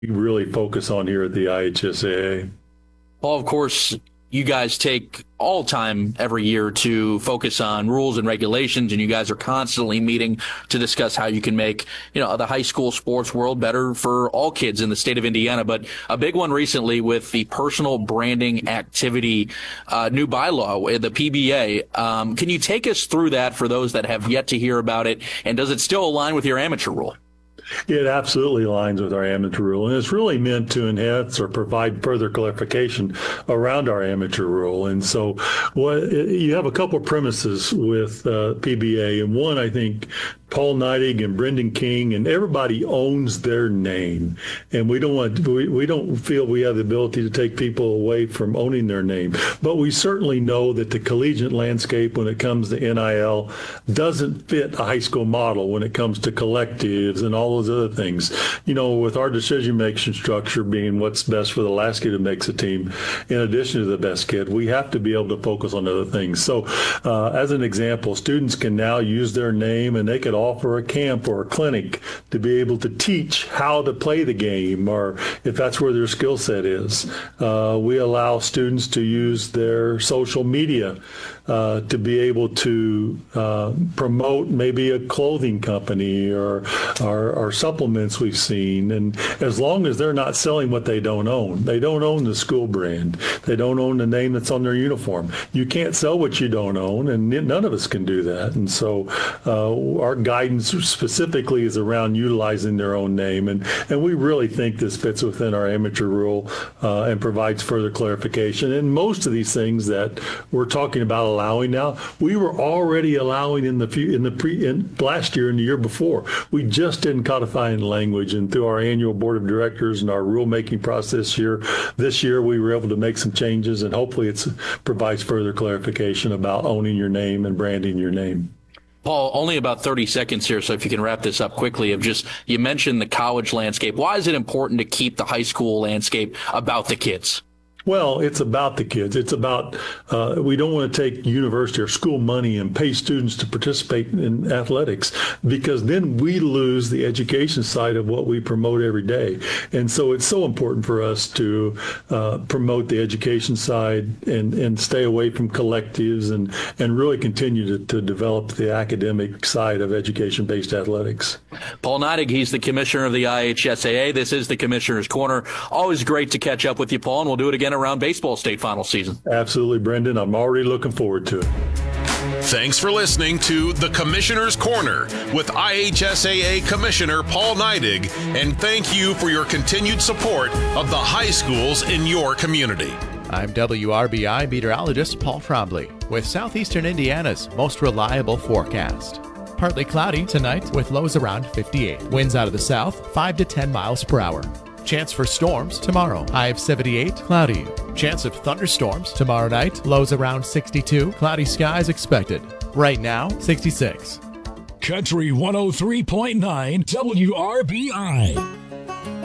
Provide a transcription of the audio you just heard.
really focus on here at the IHSAA. Well, of course, you guys take all time every year to focus on rules and regulations, and you guys are constantly meeting to discuss how you can make, the high school sports world better for all kids in the state of Indiana. But a big one recently with the personal branding activity new bylaw, the PBA. Can you take us through that for those that have yet to hear about it? And does it still align with your amateur rule? It absolutely aligns with our amateur rule, and it's really meant to enhance or provide further clarification around our amateur rule. And so you have a couple of premises with PBA, and one, I think, Paul Neidig and Brendan King and everybody owns their name, and we don't feel we have the ability to take people away from owning their name. But we certainly know that the collegiate landscape when it comes to NIL doesn't fit a high school model when it comes to collectives and all those other things. With our decision-making structure being what's best for the last kid who makes a team, in addition to the best kid, we have to be able to focus on other things. So as an example, students can now use their name, and they could offer a camp or a clinic to be able to teach how to play the game, or if that's where their skill set is. We allow students to use their social media to be able to promote maybe a clothing company or supplements we've seen. And as long as they're not selling what they don't own the school brand, they don't own the name that's on their uniform. You can't sell what you don't own, and none of us can do that. And so our guidance specifically is around utilizing their own name. And we really think this fits within our amateur rule and provides further clarification. And most of these things that we're talking about allowing now, we were already allowing in last year and the year before. We just didn't codify in language, and through our annual board of directors and our rulemaking process this year we were able to make some changes, and hopefully it provides further clarification about owning your name and branding your name. Paul, only about 30 seconds here, so if you can wrap this up quickly, you mentioned the college landscape. Why is it important to keep the high school landscape about the kids? Well, it's about the kids. It's about, we don't want to take university or school money and pay students to participate in athletics, because then we lose the education side of what we promote every day. And so it's so important for us to promote the education side and stay away from collectives and really continue to develop the academic side of education-based athletics. Paul Neidig, he's the commissioner of the IHSAA. This is the Commissioner's Corner. Always great to catch up with you, Paul, and we'll do it again around baseball state final season. Absolutely, Brendan. I'm already looking forward to it. Thanks for listening to the Commissioner's Corner with IHSAA Commissioner Paul Neidig, and thank you for your continued support of the high schools in your community. I'm WRBI meteorologist Paul Trombley with Southeastern Indiana's most reliable forecast. Partly cloudy tonight with lows around 58. Winds out of the south 5 to 10 miles per hour. Chance for storms tomorrow. High of 78, cloudy. Chance of thunderstorms tomorrow night. Lows around 62. Cloudy skies expected. Right now, 66. Country 103.9 WRBI.